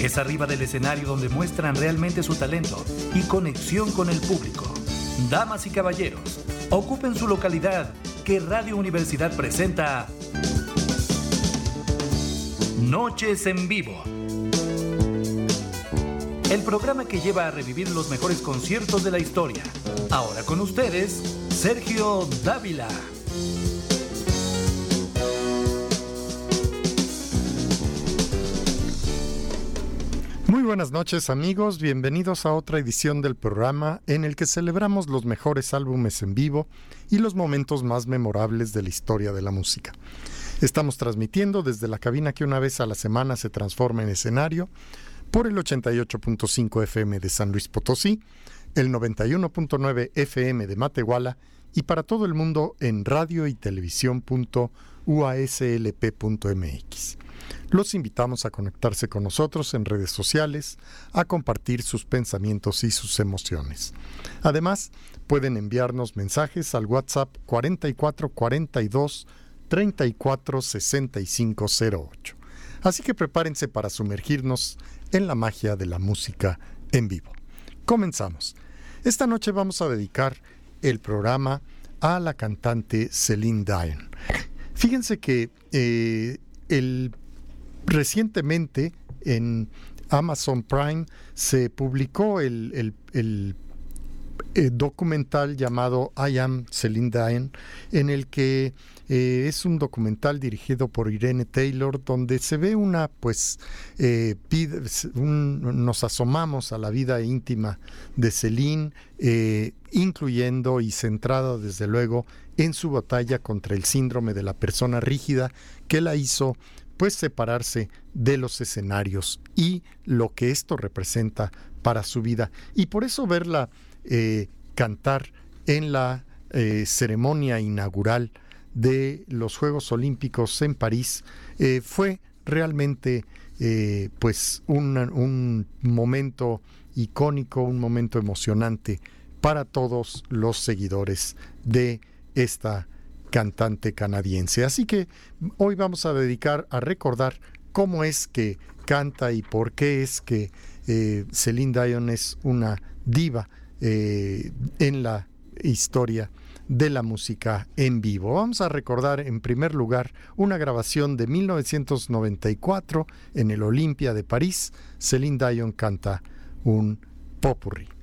Es arriba del escenario donde muestran realmente su talento y conexión con el público. Damas y caballeros, ocupen su localidad, que Radio Universidad presenta Noches en Vivo. El programa que lleva a revivir los mejores conciertos de la historia. Ahora con ustedes, Sergio Dávila. Muy buenas noches, amigos, bienvenidos a otra edición del programa en el que celebramos los mejores álbumes en vivo y los momentos más memorables de la historia de la música. Estamos transmitiendo desde la cabina que una vez a la semana se transforma en escenario por el 88.5 FM de San Luis Potosí, el 91.9 FM de Matehuala y para todo el mundo en radio y televisión.uaslp.mx. Los invitamos a conectarse con nosotros en redes sociales, a compartir sus pensamientos y sus emociones. Además, pueden enviarnos mensajes al WhatsApp 44 42 34 65 08. Así que prepárense para sumergirnos en la magia de la música en vivo. Comenzamos. Esta noche vamos a dedicar el programa a la cantante Celine Dion. Fíjense que recientemente en Amazon Prime se publicó el documental llamado I Am Celine Dion, en el que es un documental dirigido por Irene Taylor, donde se ve nos asomamos a la vida íntima de Celine, incluyendo y centrada desde luego en su batalla contra el síndrome de la persona rígida que la hizo separarse de los escenarios y lo que esto representa para su vida. Y por eso verla cantar en la ceremonia inaugural de los Juegos Olímpicos en París fue realmente un momento icónico, un momento emocionante para todos los seguidores de esta cantante canadiense. Así que hoy vamos a dedicar a recordar cómo es que canta y por qué es que Celine Dion es una diva en la historia de la música en vivo. Vamos a recordar en primer lugar una grabación de 1994 en el Olympia de París. Celine Dion canta un popurrí.